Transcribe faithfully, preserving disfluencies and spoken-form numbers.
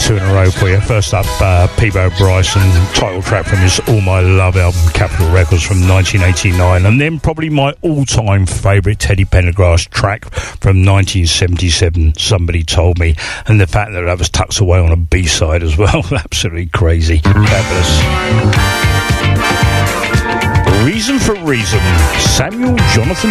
two in a row for you. First up, uh, Peabo Bryson, title track from his All My Love album, Capitol Records, from nineteen eighty-nine. And then probably my all-time favourite Teddy Pendergrass track from nineteen seventy-seven, Somebody Told Me. And the fact that that was tucked away on a B-side as well. Absolutely crazy. Fabulous. Reason for Reason, Samuel Jonathan